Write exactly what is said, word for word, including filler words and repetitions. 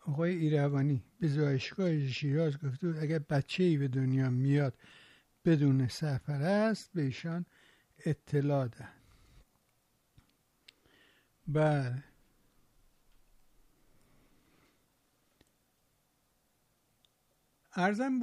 آقای ایروانی به زایشگاه شیراز گفته بود اگر بچه‌ای به دنیا میاد بدون سرپرست به ایشان اطلاع دهند. بله عرضم